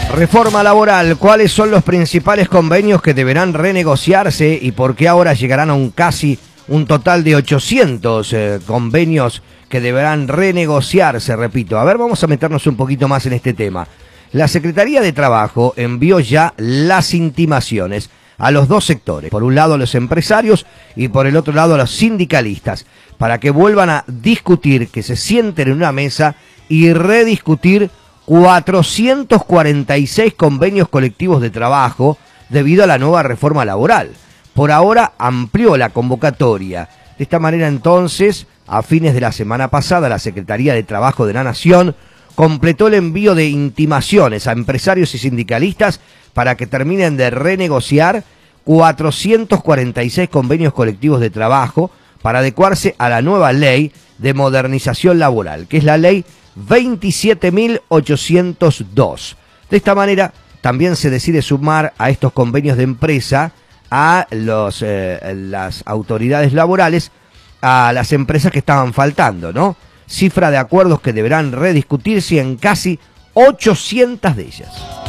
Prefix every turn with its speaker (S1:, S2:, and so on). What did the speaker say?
S1: Reforma laboral, ¿cuáles son los principales convenios que deberán renegociarse y por qué ahora llegarán a un total de 800 convenios que deberán renegociarse? Repito, a ver, vamos a meternos un poquito más en este tema. La Secretaría de Trabajo envió ya las intimaciones a los dos sectores, por un lado a los empresarios y por el otro lado a los sindicalistas, para que vuelvan a discutir, que se sienten en una mesa y rediscutir 446 convenios colectivos de trabajo debido a la nueva reforma laboral. Por ahora amplió la convocatoria. De esta manera entonces, a fines de la semana pasada, la Secretaría de Trabajo de la Nación completó el envío de intimaciones a empresarios y sindicalistas para que terminen de renegociar 446 convenios colectivos de trabajo para adecuarse a la nueva ley de modernización laboral, que es la ley 27.802. De esta manera, también se decide sumar a estos convenios de empresa a las autoridades laborales, a las empresas que estaban faltando, ¿no? Cifra de acuerdos que deberán rediscutirse en casi 800 de ellas.